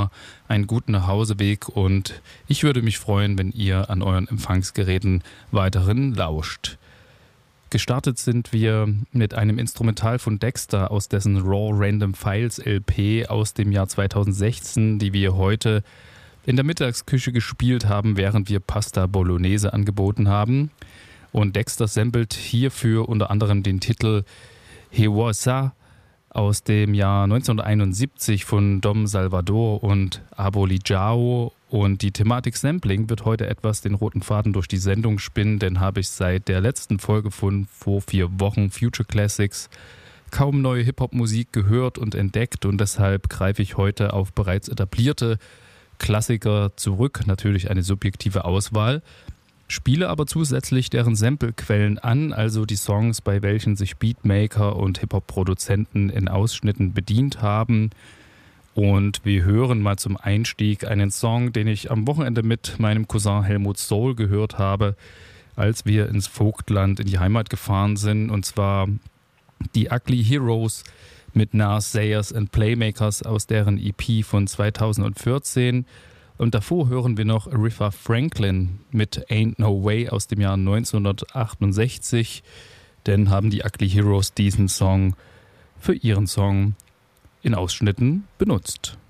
immer einen guten Nachhauseweg und ich würde mich freuen, wenn ihr an euren Empfangsgeräten weiterhin lauscht. Gestartet sind wir mit einem Instrumental von Dexter aus dessen Raw Random Files LP aus dem Jahr 2016, die wir heute in der Mittagsküche gespielt haben, während wir Pasta Bolognese angeboten haben. Und Dexter samplet hierfür unter anderem den Titel Hewosa aus dem Jahr 1971 von Dom Salvador und Abolijao. Und die Thematik Sampling wird heute etwas den roten Faden durch die Sendung spinnen, denn habe ich seit der letzten Folge von vor 4 Wochen Future Classics kaum neue Hip-Hop-Musik gehört und entdeckt und deshalb greife ich heute auf bereits etablierte Klassiker zurück, natürlich eine subjektive Auswahl, spiele aber zusätzlich deren Samplequellen an, also die Songs, bei welchen sich Beatmaker und Hip-Hop-Produzenten in Ausschnitten bedient haben. Und wir hören mal zum Einstieg einen Song, den ich am Wochenende mit meinem Cousin Helmut Soul gehört habe, als wir ins Vogtland in die Heimat gefahren sind, und zwar die Ugly Heroes mit Nas, Sayers and Playmakers aus deren EP von 2014. Und davor hören wir noch Aretha Franklin mit Ain't No Way aus dem Jahr 1968. Denn haben die Ugly Heroes diesen Song für ihren Song in Ausschnitten benutzt.